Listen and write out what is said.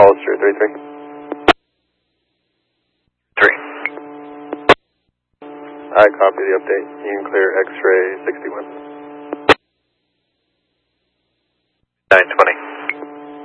Hollister 33. 3. I copy the update. You can clear X-ray 61. 920.